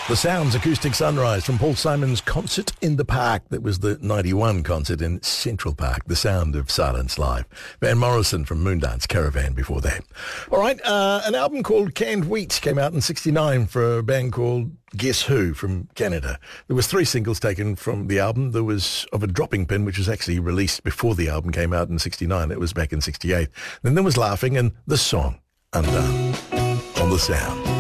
The Sounds Acoustic Sunrise from Paul Simon's Concert in the Park. That was the 91 concert in Central Park. The Sound of Silence Live. Van Morrison from Moondance Caravan before that. All right, an album called Canned Wheat came out in 69 for a band called Guess Who from Canada. There was 3 singles taken from the album. There was Of a Dropping Pin, which was actually released before the album came out in 69. It was back in 68. Then there was Laughing and the song Undone on The Sound.